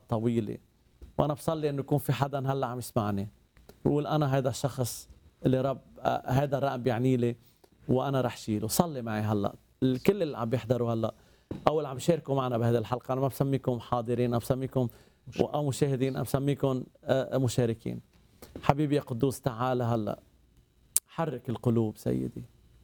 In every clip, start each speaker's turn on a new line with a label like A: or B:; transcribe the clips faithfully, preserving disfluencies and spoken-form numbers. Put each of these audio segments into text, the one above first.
A: طويلة. وأنا بصلي إنه يكون في حدا هلا عم يسمعني بقول أنا هذا الشخص اللي رب آه، هذا الرقم بيعني لي وأنا رح شيله. صلي معي هلا الكل اللي عم بيحضروا هلا أو اللي عم يشاركوا معنا بهذه الحلقة. أنا ما بسميكم حاضرين، أنا بسميكم أو مشاهدين، أنا بسميكم آه، مشاركين. حبيبي يا قدوس تعال هلا حرك القلوب سيدي.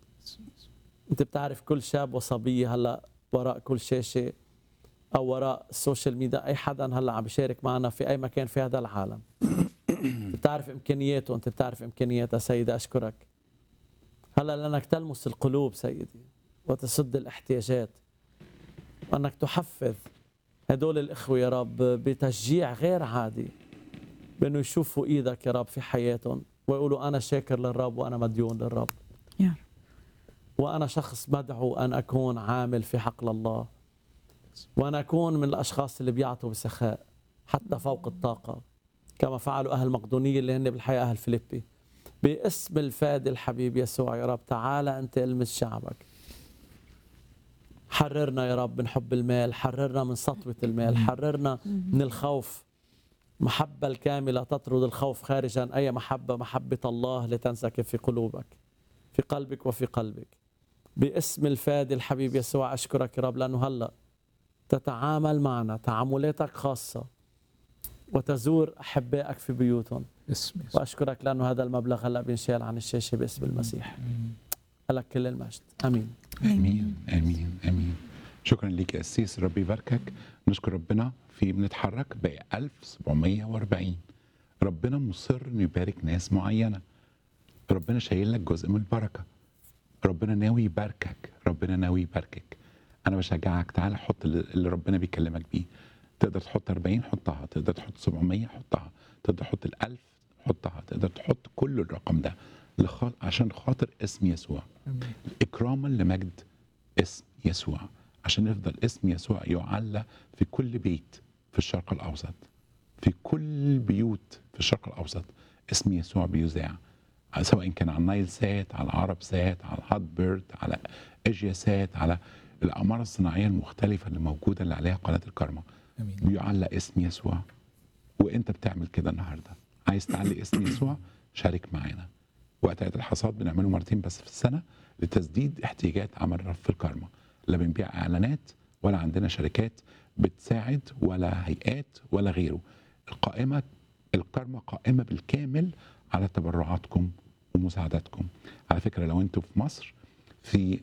A: أنت بتعرف كل شاب وصبية هلا وراء كل شاشة أو وراء السوشيال ميديا، أي حدا هلا عم بيشارك معنا في أي مكان في هذا العالم. أنت بتعرف إمكانياته، أنت بتعرف إمكانياتها سيدي. أشكرك هلا لأنك تلمس القلوب سيدي وتسد الاحتياجات، وأنك تحفز هدول الإخوة يا رب بتشجيع غير عادي بأنه يشوفوا إيدك يا رب في حياتهم ويقولوا أنا شاكر للرب وأنا مديون للرب
B: يا رب.
A: وأنا شخص مدعو أن أكون عامل في حقل الله، وأنا أكون من الأشخاص اللي بيعطوا بسخاء حتى فوق الطاقة كما فعلوا أهل مقدونية اللي هن بالحقيقة أهل فيليبي. باسم الفادي الحبيب يسوع يا رب تعال أنت المس شعبك. حررنا يا رب من حب المال، حررنا من سطوة المال، حررنا من الخوف. محبة الكاملة تطرد الخوف خارجا، أي محبة محبة الله لتنسكب في قلوبك في قلبك وفي قلبك. باسم الفادي الحبيب يسوع أشكرك يا رب لأنه هلأ تتعامل معنا تعاملاتك خاصة وتزور أحبائك في بيوتهم.
C: اسم يسوع.
A: وأشكرك لأنه هذا المبلغ هلأ بينشال عن الشاشة باسم المسيح. لك كل المجد. أمين.
C: امين امين امين. شكرا ليك يا قسيس، ربي يباركك. نشكر ربنا في بنتحرك بقى ألف وسبعمية وأربعين. ربنا مصر انه يبارك ناس معينه. ربنا شايل لك جزء من البركه. ربنا ناوي يباركك، ربنا ناوي يباركك. انا بشجعك تعالى حط اللي ربنا بيكلمك بيه. تقدر تحط أربعين حطها، تقدر تحط سبعمية حطها، تقدر تحط الألف حطها، تقدر تحط كل الرقم ده لخ... عشان خاطر اسم يسوع، إكراما لمجد اسم يسوع، عشان يفضل اسم يسوع يعلى في كل بيت في الشرق الأوسط. في كل بيوت في الشرق الأوسط اسم يسوع بيذاع، سواء كان على النايل سات، على عرب سات، على هات بيرد، على اجيا سات، على الأقمار الصناعية المختلفة اللي موجودة اللي عليها قناة الكرمة.
B: امين.
C: بيعلى اسم يسوع. وانت بتعمل كده النهارده. عايز تعلي اسم يسوع؟ شارك معانا. وقت عيد الحصاد بنعمله مرتين بس في السنه لتسديد احتياجات عمل رف الكرمة. لا بنبيع اعلانات ولا عندنا شركات بتساعد ولا هيئات ولا غيره. القائمه الكرمة قائمه بالكامل على تبرعاتكم ومساعداتكم. على فكره لو انتوا في مصر في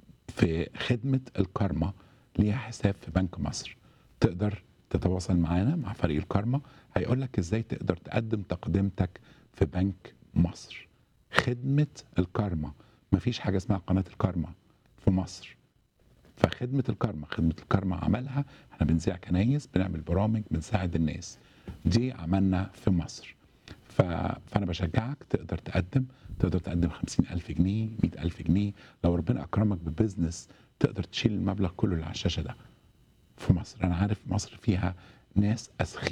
C: في خدمه الكرمة ليها حساب في بنك مصر، تقدر تتواصل معانا مع فريق الكرمة هيقول لك ازاي تقدر تقدم تقدمتك في بنك مصر. خدمة الكرمة، مفيش حاجة اسمها قناة الكرمة في مصر. فخدمة الكرمة، خدمة الكرمة عملها احنا بنذيع كنايس، بنعمل برامج، بنساعد الناس. دي عملنا في مصر. ف... فأنا بشجعك تقدر تقدم، تقدر تقدم خمسين ألف جنيه، مئة ألف جنيه. لو ربنا أكرمك ببزنس تقدر تشيل المبلغ كله اللي على الشاشة ده. في مصر أنا عارف مصر فيها ناس أسخين